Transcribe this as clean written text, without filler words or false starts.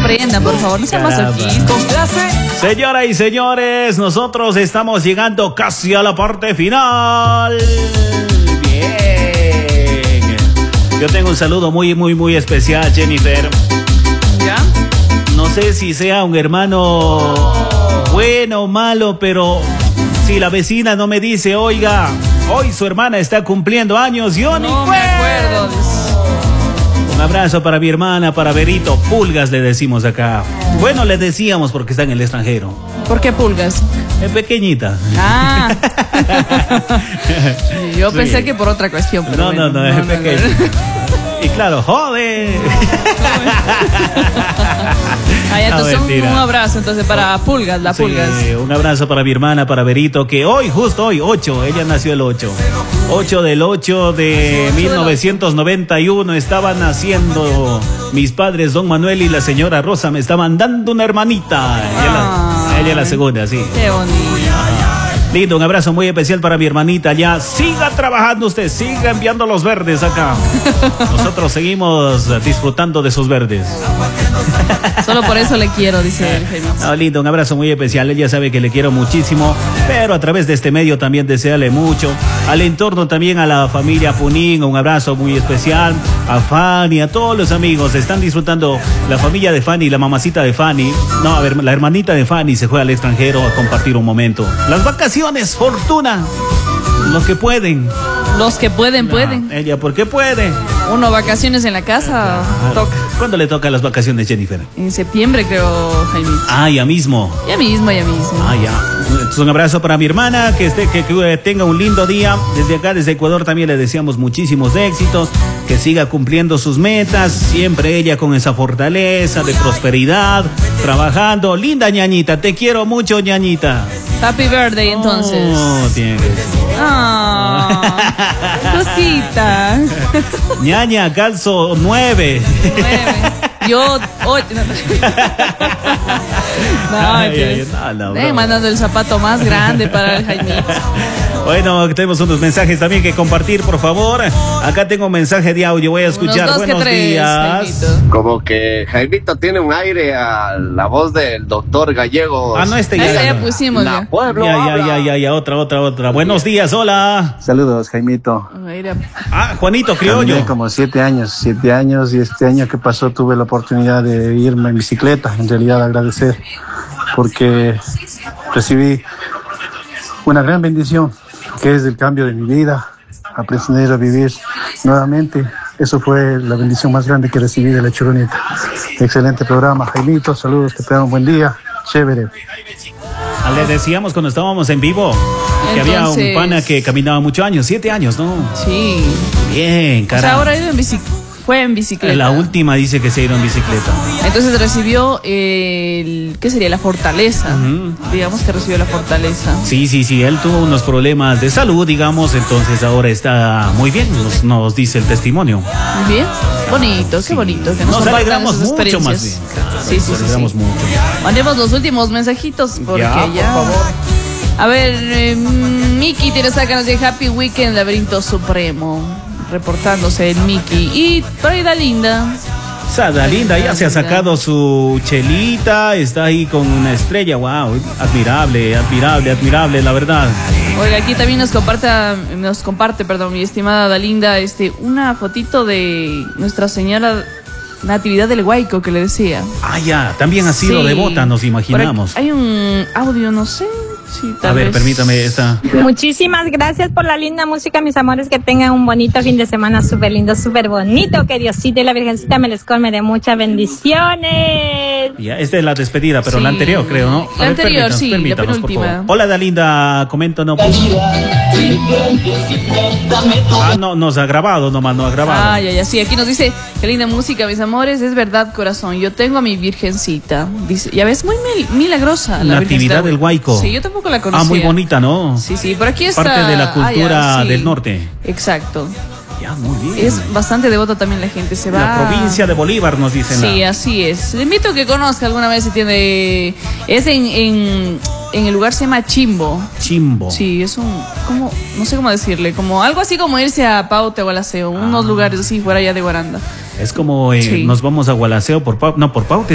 aprendan, por favor, no sean masoquistas. Señoras y señores, nosotros estamos llegando casi a la parte final. Bien. Yo tengo un saludo muy especial, Jennifer. ¿Ya? No sé si sea un hermano bueno o malo, pero si la vecina no me dice, oiga, hoy su hermana está cumpliendo años, yo no me acuerdo. Un abrazo para mi hermana, para Berito Pulgas le decimos acá. Bueno, le decíamos porque está en el extranjero. ¿Por qué Pulgas? Es pequeñita. Ah. Yo pensé que por otra cuestión. Pero no, es pequeña. Y claro, joder. Entonces un abrazo entonces para Pulgas, la Pulgas. Un abrazo para mi hermana, para Berito, que justo hoy, 8, ella nació el 8. 8 del 8 de 1991 estaban naciendo mis padres, don Manuel y la señora Rosa, me estaban dando una hermanita. Ella es la segunda, sí. Qué bonito. Lindo, un abrazo muy especial para mi hermanita allá. Siga trabajando usted, siga enviando los verdes acá. Nosotros seguimos disfrutando de sus verdes. Solo por eso le quiero, dice el Jaime. No, lindo, un abrazo muy especial. Ella sabe que le quiero muchísimo, pero a través de este medio también desearle mucho. Al entorno también, a la familia Punín, un abrazo muy especial. A Fanny, a todos los amigos. Están disfrutando la familia de Fanny, la mamacita de Fanny. No, a ver, la hermanita de Fanny se fue al extranjero a compartir un momento. Las vacaciones, Fortuna. Los que pueden. Los que pueden, pueden. Ella, ¿por qué puede? Uno, vacaciones en la casa, toca. ¿Cuándo le toca las vacaciones, Jennifer? En septiembre, creo, Jaime. Ya mismo. Ya mismo. Ya. Entonces, un abrazo para mi hermana, que tenga un lindo día. Desde acá, desde Ecuador, también le deseamos muchísimos éxitos, que siga cumpliendo sus metas, siempre ella con esa fortaleza de prosperidad, trabajando. Linda ñañita, te quiero mucho, ñañita. Happy birthday, entonces. Tiene que ser. Cosita. Ñaña, calzo 9. Yo 8. Mandando el zapato más grande para el Jaimito. Bueno, tenemos unos mensajes también que compartir, por favor. Acá tengo un mensaje de audio, voy a escuchar. Buenos días. Jaimito. Como que Jaimito tiene un aire a la voz del doctor Gallegos. Ya pusimos. Ya, otra. Buenos días, hola. Saludos, Jaimito. Juanito Criollo. Caminé como 7 años, y este año que pasó tuve la oportunidad de irme en bicicleta. En realidad agradecer porque recibí una gran bendición, que es el cambio de mi vida, aprender a vivir nuevamente. Eso fue la bendición más grande que recibí de la Churunita. Excelente programa, Jaimito, saludos, que tengan un buen día, chévere. Le decíamos cuando estábamos en vivo que había un pana que caminaba muchos años, 7 años, ¿no? Sí. Bien, carajo. Ahora fue en bicicleta. La última dice que se ha ido en bicicleta. Entonces recibió ¿qué sería? La fortaleza. Digamos que recibió la fortaleza. Sí, él tuvo unos problemas de salud, digamos, entonces ahora está muy bien, nos dice el testimonio. Muy bien, bonito, qué bonito. Que nos alegramos mucho más bien. Nos alegramos mucho. Mandemos los últimos mensajitos porque ya. Por favor. A ver, Miki tiene sácanos de Happy Weekend, Laberinto Supremo. Reportándose el Miki. Y por ahí Dalinda. Dalinda ya se ha sacado su chelita, está ahí con una estrella. Wow, admirable, la verdad. Oiga, aquí también nos comparte, mi estimada Dalinda, una fotito de Nuestra Señora Natividad del Huayco, que le decía. Ya, también ha sido devota, nos imaginamos. Hay un audio, no sé. Sí, a ver, permítame esta. Muchísimas gracias por la linda música, mis amores, que tengan un bonito fin de semana, súper lindo, súper bonito, que Diosito y la Virgencita me les colme de muchas bendiciones. Ya, esta es la despedida, pero la anterior, creo, ¿no? La anterior, la penúltima. Hola, Dalinda, coméntanos. No, nos ha grabado nomás, no ha grabado. Sí, aquí nos dice, qué linda música, mis amores, es verdad, corazón, yo tengo a mi Virgencita, dice, ya ves, muy milagrosa. La Natividad del Huayco. Sí, yo tampoco la conocía. Muy bonita, ¿no? Sí, por aquí está. Parte de la cultura del norte. Exacto. Ya, muy bien. Es bastante devota también la gente, se va. La provincia de Bolívar, nos dicen. Sí, así es. Le invito a que conozca alguna vez si tiene. Es en el lugar se llama Chimbo. Sí, es no sé cómo decirle, como algo así como irse a Paute o Gualaceo, unos lugares así fuera allá de Guaranda. Es como nos vamos a Gualaceo por Paute.